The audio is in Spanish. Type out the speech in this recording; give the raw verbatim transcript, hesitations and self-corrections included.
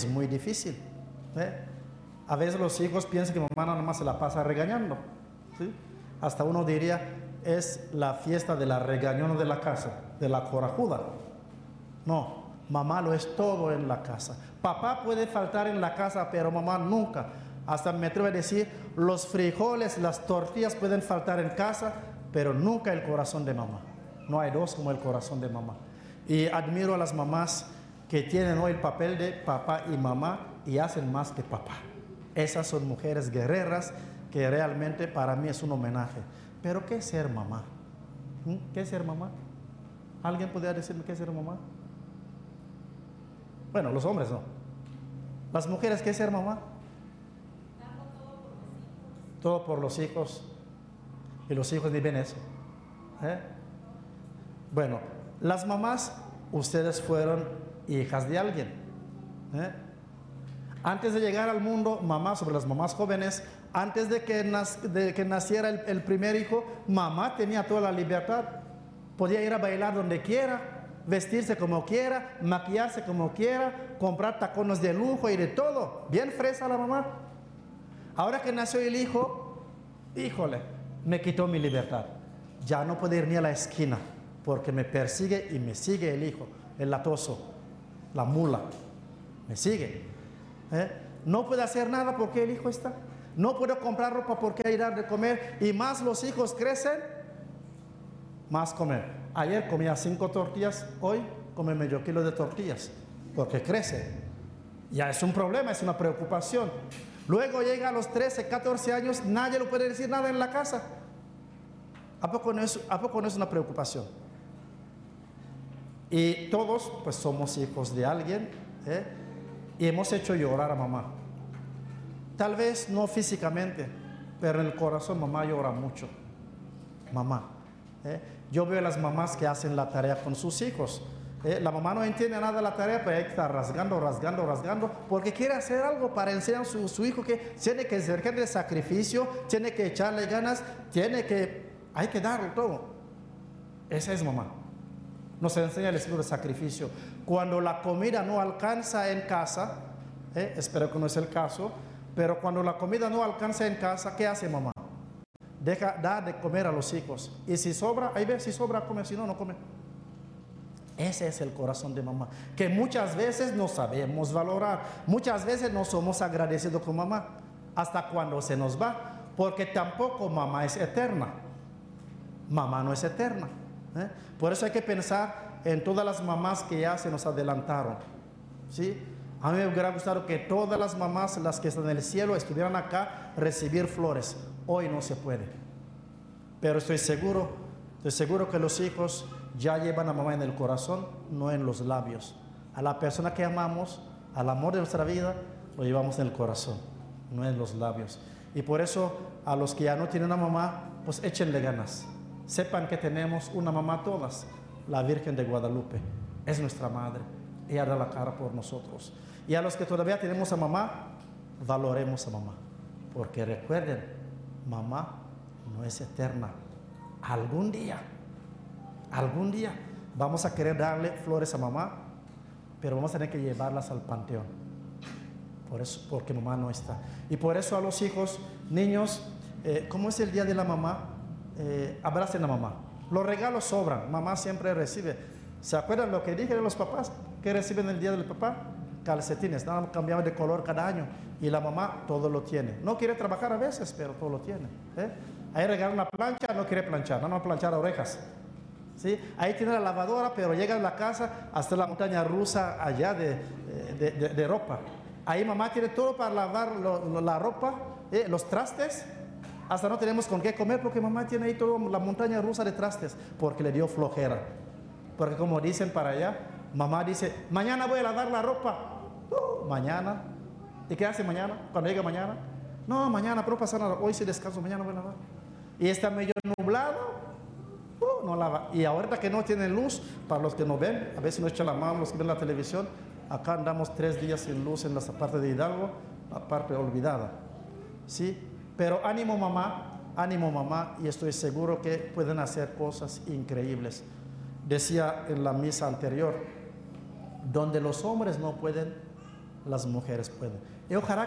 es muy difícil, ¿eh? A veces los hijos piensan que mamá nada más se la pasa regañando, ¿sí? Hasta uno diría, es la fiesta de la regañona de la casa, de la corajuda. No, mamá lo es todo en la casa. Papá puede faltar en la casa, pero mamá nunca. Hasta me atrevo a decir, los frijoles, las tortillas pueden faltar en casa, pero nunca el corazón de mamá. No hay dos como el corazón de mamá. Y admiro a las mamás que tienen hoy el papel de papá y mamá y hacen más que papá. Esas son mujeres guerreras que realmente para mí es un homenaje. Pero ¿qué es ser mamá? ¿Mm? ¿Qué es ser mamá? ¿Alguien podría decirme qué es ser mamá? Bueno, los hombres no. Las mujeres, ¿qué es ser mamá? Todo por los hijos. Y los hijos ni ven eso. ¿Eh? Bueno, las mamás, ustedes fueron hijas de alguien. ¿Eh? Antes de llegar al mundo, mamá, sobre las mamás jóvenes, antes de que, nac de que naciera el, el primer hijo, mamá tenía toda la libertad. Podía ir a bailar donde quiera, vestirse como quiera, maquillarse como quiera, comprar tacones de lujo y de todo. Bien fresa la mamá. Ahora que nació el hijo, híjole, me quitó mi libertad. Ya no puedo ir ni a la esquina, porque me persigue y me sigue el hijo, el latoso, la mula, me sigue. ¿Eh? No puedo hacer nada porque el hijo está. No puedo comprar ropa porque hay que dar de comer. Y más los hijos crecen, más comer. Ayer comía cinco tortillas, hoy come medio kilo de tortillas, porque crece. Ya es un problema, es una preocupación. Luego llega a los trece, catorce años, nadie le puede decir nada en la casa. ¿A poco no es, a poco no es una preocupación? Y todos, pues somos hijos de alguien, ¿eh? Y hemos hecho llorar a mamá. Tal vez no físicamente, pero en el corazón mamá llora mucho. Mamá. ¿eh? Yo veo a las mamás que hacen la tarea con sus hijos. ¿eh? La mamá no entiende nada de la tarea, pero hay que estar rasgando, rasgando, rasgando, porque quiere hacer algo para enseñar a su, su hijo que tiene que ser de sacrificio, tiene que echarle ganas, tiene que, hay que darlo todo. Esa es mamá. Nos enseña el espíritu de sacrificio. Cuando la comida no alcanza en casa, ¿eh? espero que no es el caso, pero cuando la comida no alcanza en casa, ¿qué hace mamá? Deja, da de comer a los hijos. Y si sobra, ahí ve, si sobra, come, si no, no come. Ese es el corazón de mamá, que muchas veces no sabemos valorar. Muchas veces no somos agradecidos con mamá, hasta cuando se nos va, porque tampoco mamá es eterna. Mamá no es eterna. ¿Eh? Por eso hay que pensar en todas las mamás que ya se nos adelantaron, ¿sí? A mí me hubiera gustado que todas las mamás, las que están en el cielo, estuvieran acá recibir flores. Hoy no se puede. Pero estoy seguro, estoy seguro que los hijos ya llevan a mamá en el corazón, no en los labios. A la persona que amamos, al amor de nuestra vida, lo llevamos en el corazón, no en los labios. Y por eso a los que ya no tienen una mamá, pues échenle ganas. Sepan que tenemos una mamá todas, la Virgen de Guadalupe, es nuestra madre, ella da la cara por nosotros. Y a los que todavía tenemos a mamá, valoremos a mamá, porque recuerden, mamá no es eterna. Algún día, algún día vamos a querer darle flores a mamá, pero vamos a tener que llevarlas al panteón, por eso, porque mamá no está. Y por eso a los hijos, niños, eh, ¿cómo es el día de la mamá? Eh, abracen a mamá. Los regalos sobran, mamá siempre recibe. ¿Se acuerdan lo que dije de los papás? ¿Qué reciben el día del papá? Calcetines, nada, cambiaban de color cada año. Y la mamá todo lo tiene. No quiere trabajar a veces, pero todo lo tiene. ¿eh? Ahí regalan una plancha, no quiere planchar, no, no planchar orejas. ¿sí? Ahí tiene la lavadora, pero llega a la casa hasta la montaña rusa allá de, de, de, de ropa. Ahí mamá tiene todo para lavar lo, lo, la ropa, ¿eh? los trastes. Hasta no tenemos con qué comer porque mamá tiene ahí toda la montaña rusa de trastes porque le dio flojera. Porque como dicen para allá, mamá dice, mañana voy a lavar la ropa. Uh, mañana. ¿Y qué hace mañana? Cuando llega mañana. No, mañana, pero pasa nada. Hoy sí descanso, mañana voy a lavar. Y está medio nublado. Uh, no lava. Y ahorita que no tiene luz, para los que no ven, a veces nos echan la mano los que ven la televisión. Acá andamos tres días sin luz en la parte de Hidalgo, la parte olvidada. ¿Sí? Pero ánimo mamá, ánimo mamá, y estoy seguro que pueden hacer cosas increíbles. Decía en la misa anterior, donde los hombres no pueden, las mujeres pueden. Y ojalá